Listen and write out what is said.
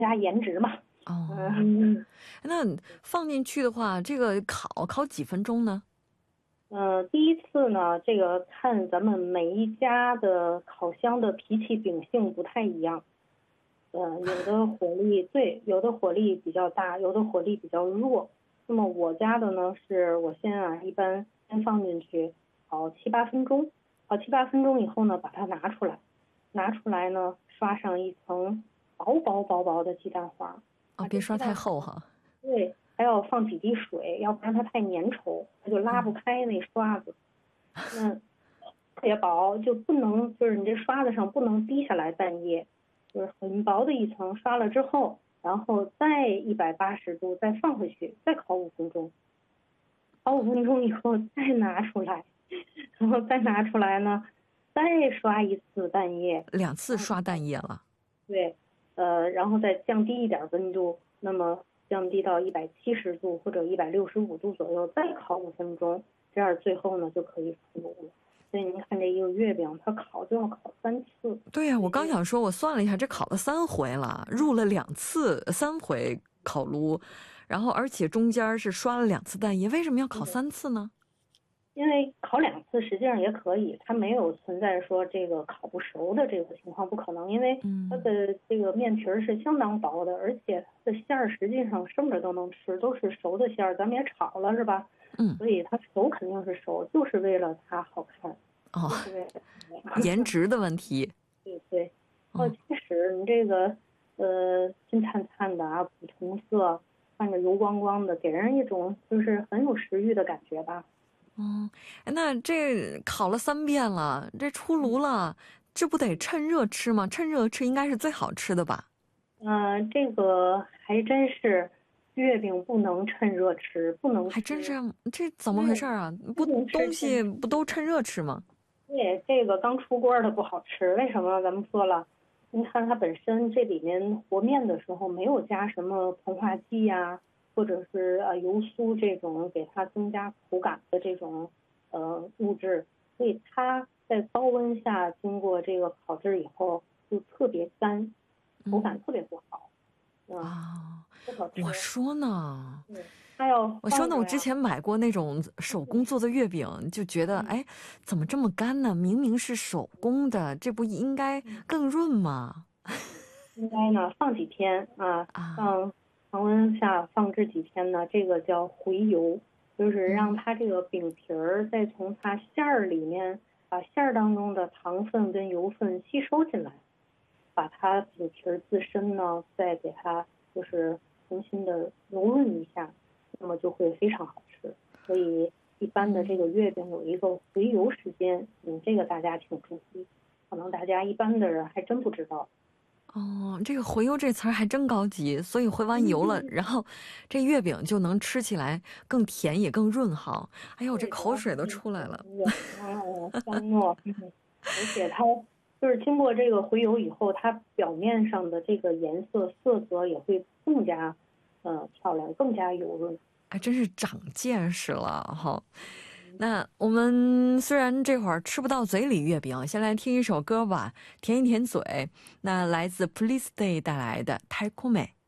加颜值嘛。 哦， 那放进去的话，这个烤几分钟呢？ 第一次呢，这个看咱们每一家的烤箱的脾气秉性不太一样。有的火力对，有的火力比较大，有的火力比较弱。那么我家的呢，是我一般先放进去烤7、8分钟，烤7、8分钟以后呢，把它拿出来，呢，刷上一层薄的鸡蛋黄。 哦，别刷太厚哈。 对，还要放几滴水，要不然它太粘稠，它就拉不开那刷子。那特别薄，就不能就是你这刷子上不能滴下来蛋液。就是很薄的一层，刷了之后，然后再180度再放回去，再烤5分钟，烤5分钟以后再拿出来，然后再拿出来呢，再刷一次蛋液 ，2次刷蛋液了。 对，然后再降低一点温度，那么降低到170度或者165度左右，再烤5分钟，这样最后呢就可以出炉了。所以您看这一个月饼，它烤就要烤3次。 对呀，我刚想说，我算了一下，这烤了3回了，入了2次，3回烤炉，然后而且中间是刷了2次蛋液，为什么要烤3次呢？ 因为烤2次实际上也可以，它没有存在说这个烤不熟的这个情况，不可能，因为它的这个面皮是相当薄的，而且它的馅儿实际上生着都能吃，都是熟的馅儿，咱们也炒了是吧？所以它熟肯定是熟，就是为了它好看。 哦，颜值的问题。 对。其实你这个金灿灿的啊，古铜色，看着油光光的，给人一种就是很有食欲的感觉吧。 那这烤了3遍了，这出炉了，这不得趁热吃吗？趁热吃应该是最好吃的吧？ 这个还真是，月饼不能趁热吃，不能吃。 还真是，这怎么回事啊？不，东西不都趁热吃吗？ 对，这个刚出锅的不好吃，为什么？咱们说了，您看它本身这里面和面的时候没有加什么膨化剂呀，或者是油酥这种给它增加口感的这种物质，所以它在高温下经过这个烤制以后就特别干，口感特别不好。不好吃。 我说呢，我之前买过那种手工做的月饼，就觉得哎，怎么这么干呢？明明是手工的，这不应该更润吗？ 应该呢放几天啊，放常温下放置几天呢，这个叫回油，就是让它这个饼皮儿再从它馅儿里面把馅儿当中的糖分跟油分吸收进来，把它饼皮儿自身呢再给它就是重新的揉润一下，那么就会非常好吃。所以一般的这个月饼有一个回油时间，这个大家请注意，可能大家一般的人还真不知道。 这个回油这词儿还真高级，所以回完油了，然后这月饼就能吃起来更甜也更润好。哎呦，我这口水都出来了。 香糯，而且它就是经过这个回油以后，它表面上的这个颜色色泽也会更加漂亮，更加油润。 哎，真是长见识了哈。那我们虽然这会儿吃不到嘴里月饼，先来听一首歌吧，甜一甜嘴。那来自 Police Day 带来的《달콤해》。